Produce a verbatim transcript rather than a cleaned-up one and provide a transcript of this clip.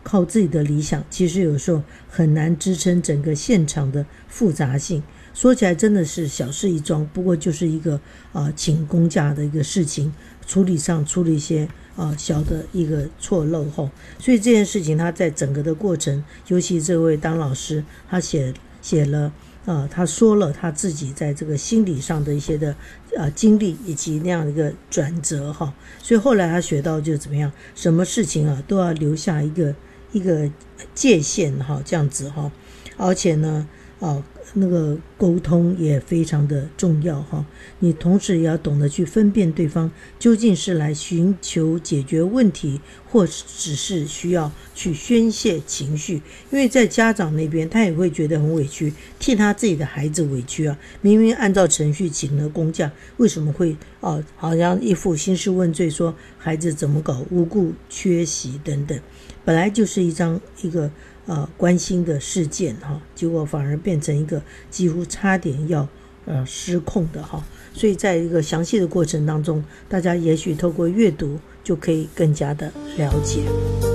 靠自己的理想，其实有时候很难支撑整个现场的复杂性。说起来真的是小事一桩，不过就是一个呃请公假的一个事情，处理上出了一些呃小的一个错漏后，所以这件事情他在整个的过程，尤其这位当老师，他写写了呃他说了他自己在这个心理上的一些的呃经历以及那样的一个转折哈，所以后来他学到就怎么样，什么事情啊都要留下一个一个界限哈，这样子哈，而且呢哦。那个沟通也非常的重要哈，你同时也要懂得去分辨对方究竟是来寻求解决问题，或只是需要去宣泄情绪。因为在家长那边，他也会觉得很委屈，替他自己的孩子委屈啊！明明按照程序请了公假，为什么会哦，好像一副兴师问罪，说孩子怎么搞，无故缺席等等，本来就是一张一个。呃，关心的事件哈，结果反而变成一个几乎差点要呃失控的哈，所以在一个详细的过程当中，大家也许透过阅读就可以更加的了解。